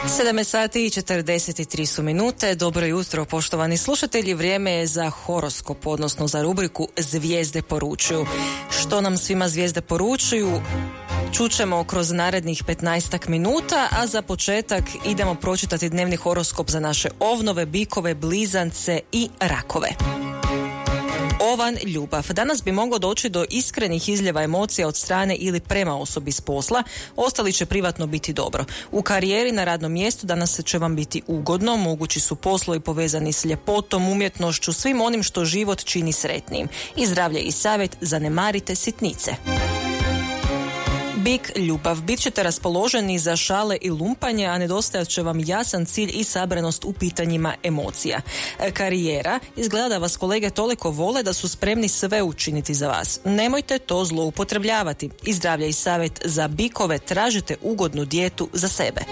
7 sati i 43 su minute. Dobro jutro, poštovani slušatelji. Vrijeme je za horoskop, odnosno za rubriku Zvijezde poručuju. Što nam svima zvijezde poručuju čućemo kroz narednih 15 minuta, a za početak idemo pročitati dnevni horoskop za naše ovnove, bikove, blizance i rakove. Ovan, ljubav. Danas bi moglo doći do iskrenih izljeva emocija od strane ili prema osobi s posla, ostali će privatno biti dobro. U karijeri na radnom mjestu danas će vam biti ugodno, mogući su poslovi povezani s ljepotom, umjetnošću, svim onim što život čini sretnijim. I zdravlje i savjet, zanemarite sitnice. Bik, ljubav. Bit ćete raspoloženi za šale i lumpanje, a nedostajat će vam jasan cilj i sabranost u pitanjima emocija. Karijera. Izgleda da vas kolege toliko vole da su spremni sve učiniti za vas. Nemojte to zloupotrebljavati. I zdravlje i savjet za bikove, tražite ugodnu dijetu za sebe.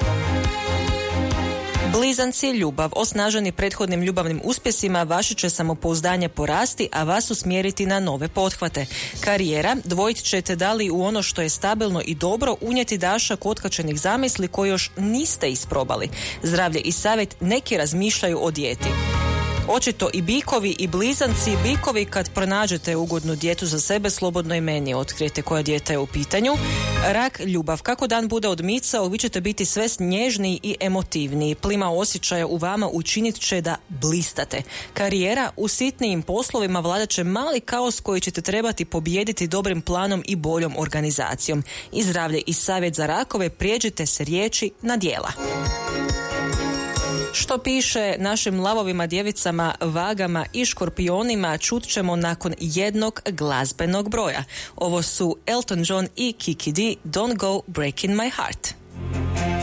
Blizanci, ljubav. Osnaženi prethodnim ljubavnim uspjesima, vaše će samopouzdanje porasti, a vas usmjeriti na nove pothvate. Karijera. Dvojit ćete da li u ono što je stabilno i dobro unijeti dašak otkačenih zamisli koje još niste isprobali. Zdravlje i savjet, neki razmišljaju o dijeti. Očito i bikovi i blizanci. Bikovi, kad pronađete ugodnu dijetu za sebe, slobodno i meni otkrijete koja dijeta je u pitanju. Rak, ljubav. Kako dan bude odmicao, vi ćete biti sve nježniji i emotivniji. Plima osjećaja u vama učinit će da blistate. Karijera. U sitnijim poslovima vladat će mali kaos koji ćete trebati pobijediti dobrim planom i boljom organizacijom. I zdravlje i savjet za rakove, prijeđite se riječi na djela. Što piše našim lavovima, djevicama, vagama i škorpionima čut ćemo nakon jednog glazbenog broja. Ovo su Elton John i Kiki D, Don't Go Breaking My Heart.